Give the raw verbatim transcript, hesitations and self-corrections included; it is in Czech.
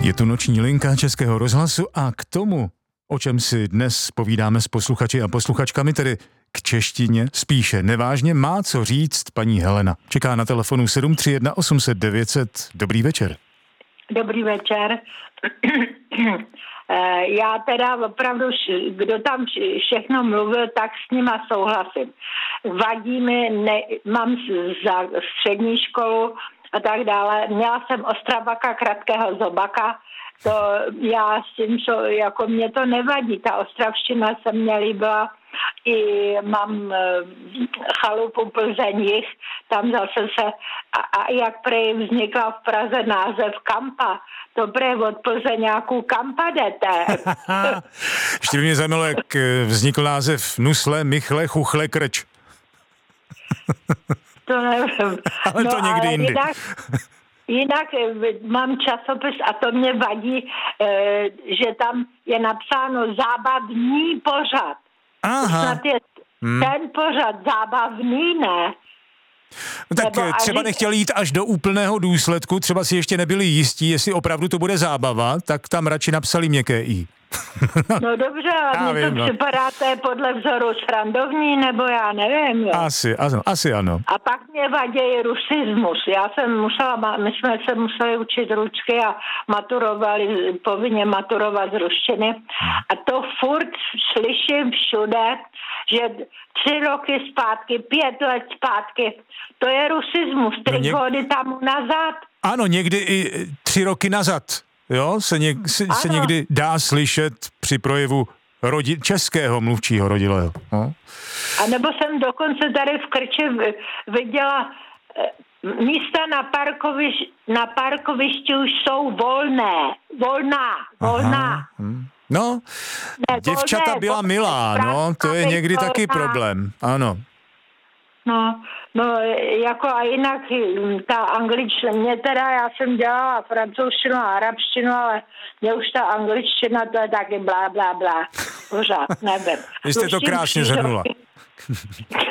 Je tu noční linka Českého rozhlasu a k tomu, o čem si dnes povídáme s posluchači a posluchačkami, tedy k češtině, spíše nevážně, má co říct paní Helena. Čeká na telefonu sedm tři jedna osm set devět set. Dobrý večer. Dobrý večer. Já teda opravdu, kdo tam všechno mluvil, tak s nima souhlasím. Vadí mi, ne, mám za střední školu a tak dále. Měla jsem Ostrabaka, Kratkého Zobaka. To já s tím, co, jako mě to nevadí. Ta ostravština se mě líbila. I mám chalupu Plzeň, tam zase se, a, a jak prej vznikla v Praze název Kampa, to prej od Plzeňáků Kampa jdete. Ještě by mě zajímalo, jak vznikl název Nusle, Michle, Chuchle, Krč. To nevím. Ale to no, někdy ale jindy. Jinak, jinak mám časopis a to mě vadí, že tam je napsáno zábavní pořad. Aha. Snad je hmm. ten pořad zábavný, ne? No tak Nebo třeba až... nechtěli jít až do úplného důsledku, třeba si ještě nebyli jistí, jestli opravdu to bude zábava, tak tam radši napsali měkké i. No dobře, ale mně to no. připadá, to je podle vzoru srandovní, nebo já nevím. Jo. Asi, ano, asi ano. A pak mě vadí rusismus. Já jsem musela, my jsme se museli učit ručky a maturovali, povinně maturovat z ruštiny. A to furt slyším všude, že tři roky zpátky, pět let zpátky, to je rusismus, tři no něk... hody tam nazad. Ano, někdy i tři roky nazad. Jo, se, něk, se, se někdy dá slyšet při projevu rodi, českého mluvčího rodilého. No. A nebo jsem dokonce tady v Krči viděla místa na, parkoviš, na parkovišti už jsou volné. Volná, volná. Aha, hm. No, ne, děvčata volné, byla volné, milá, no, to je někdy volná. Taky problém, ano. No, no, jako a jinak ta angličtina, mě teda, já jsem dělala francouzštinu a arabštinu, ale mě už ta angličtina, to je taky blá, blá, blá, pořád, nevím. Vy jste to krásně zhrnula.